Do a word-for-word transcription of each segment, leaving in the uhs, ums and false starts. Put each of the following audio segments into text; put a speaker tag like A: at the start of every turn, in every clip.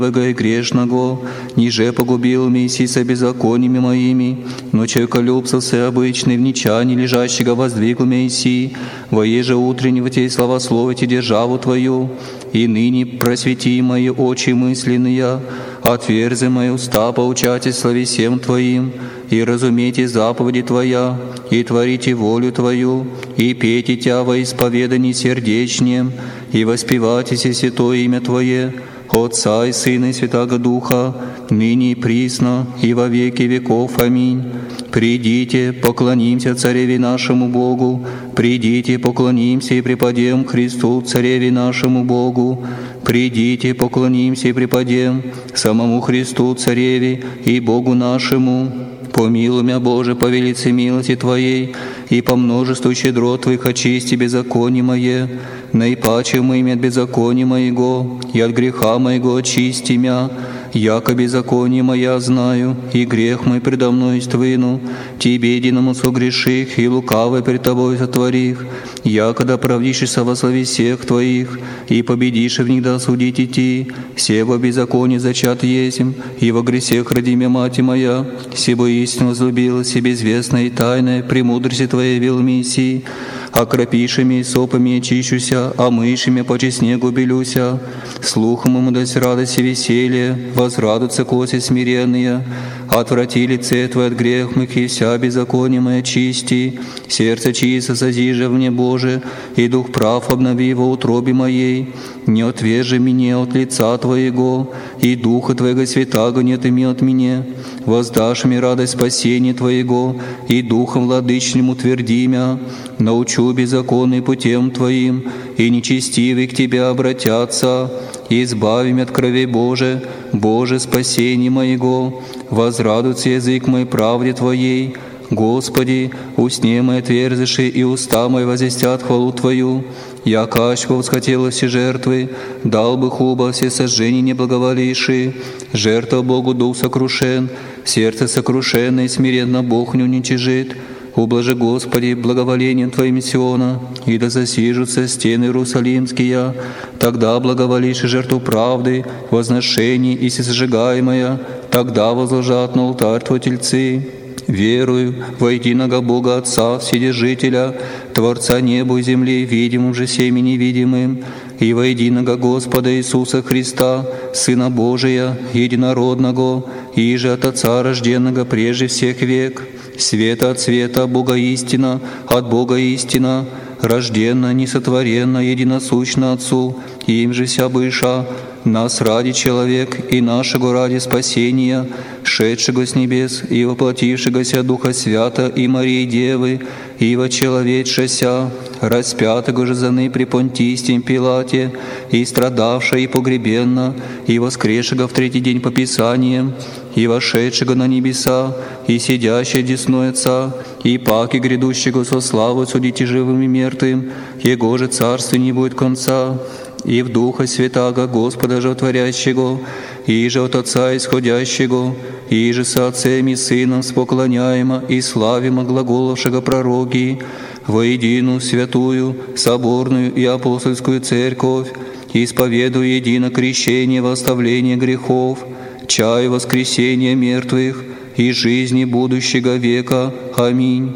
A: и грешного, ниже погубил Месси со беззакониями моими, но человеколюбцев обычный в нечане лежащего воздвигл Месси, воеже утреннего те славословите державу Твою, и ныне просвети мои очи мысленные, отверзи мои уста поучайте славе всем Твоим, и разумейте заповеди Твоя, и творите волю Твою, и пейте Тя во исповедании сердечнем, и воспевайтесь святое имя Твое, Отца и Сына и Святаго Духа, ныне и присно, и во веки веков. Аминь. Придите, поклонимся Цареве нашему Богу, придите, поклонимся и преподем Христу, Цареве нашему Богу, придите, поклонимся и преподем самому Христу, Цареве и Богу нашему. Помилуй меня, Боже, по велице милости Твоей, и по множеству щедрот Твоих очисти беззаконие мое, наипаче мы от беззакония моего, и от греха моего очисти мя, яко беззаконие моя знаю, и грех мой предо мной ствыну, Тебе единому согреших, и лукавый пред Тобой сотворих, якогда правдишься во славе всех Твоих, и победишь в них да судить идти, все во беззаконии зачат есмь, и во грехах роди мя мать моя, сего истину возлюбила себе известное и тайное, премудрости Твоей вел Мессии, окропишими сопами очищуся, а мышами по снегу белюся, слухом ему дать радость и веселье, возрадуются коси смиренные, отврати лице Твое от грех моих, и вся беззаконие мое чисти, сердце чисто созижи мне, Боже, и дух прав обнови его утробе моей, не отвержи меня от лица Твоего, и Духа Твоего святаго не отыми от меня, воздашь мне радость спасения Твоего, и Духом владычным утверди мя, научу беззаконный путем Твоим, и нечестивые к Тебе обратятся, и избави меня от крови Боже, Боже, спасение моего, возрадуется язык мой правде Твоей, Господи, усне мои отверзиши, и уста мои возвестят хвалу Твою. Я качку восхотела все жертвы, дал бы хуба все сожжения неблаговолившие, жертва Богу дух сокрушен, сердце сокрушенное и смиренно Бог не уничижит. Ублажи, Господи, благоволением Твоим Сиона, и да засижутся стены Иерусалимские, тогда благоволишь жертву правды, возношение и сожигаемое, тогда возложат на алтарь Твой тельцы. Верую во единого Бога Отца Вседержителя, Творца неба и земли, видимым же всеми невидимым, и во единого Господа Иисуса Христа, Сына Божия, единородного, и же от Отца рожденного прежде всех век, света от света, Бога истина, от Бога истина, рожденно, несотворенно, единосущно Отцу, им же вся быша, нас ради человек и нашего ради спасения, шедшего с небес и воплотившегося Духа Свята и Марии Девы, и вочеловечшася, распятого же заны при Понтистем Пилате, и страдавша и погребенна, и воскресшего в третий день по Писаниям, и вошедшего на небеса, и сидящего десной Отца, и паки грядущего со славой судите живым и мертвым, Его же царстве не будет конца, и в Духа Святаго Господа животворящего, и же от Отца исходящего, и же со Отцем и Сыном споклоняемо и славимо глаголовшего пророки, воединую святую, соборную и апостольскую церковь, исповедую едино крещение во оставление грехов, чаю воскресения мертвых и жизни будущего века. Аминь.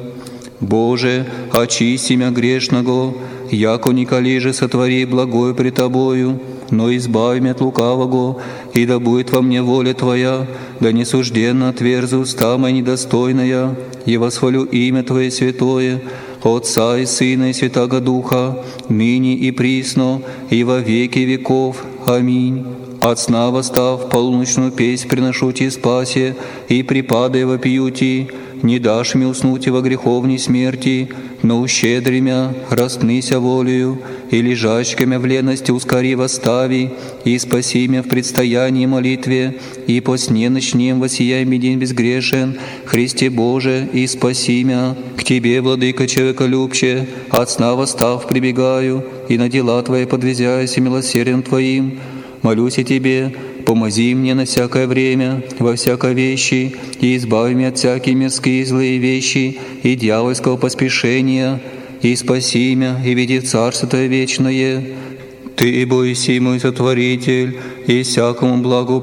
A: Боже, очисти мя грешного, яко николи же сотвори благое пред Тобою, но избави меня от лукавого, и да будет во мне воля Твоя, да не сужденно отверзу уста моя недостойная, и восхвалю имя Твое святое, Отца и Сына и Святаго Духа, ныне и присно, и во веки веков. Аминь. От сна восстав, полуночную песнь приношу Ти спасе, и припадая вопию Ти, не дашь мне уснуть во греховней смерти, но ущедри мя, растныся волею, и лежачками в лености ускори восстави, и спаси мя в предстоянии молитве, и по сне ночнем воссияй ми день безгрешен, Христе Боже, и спаси мя. К Тебе, Владыка человеколюбче, от сна восстав прибегаю, и на дела Твои подвязяюсь и милосердием Твоим. Молюсь и Тебе, помози мне на всякое время, во всякой вещи, и избави меня от всякие мирские злые вещи и дьявольского поспешения, и спаси меня, и веди в Царство Твое вечное. Ты, Бо, еси мой Сотворитель, и всякому благу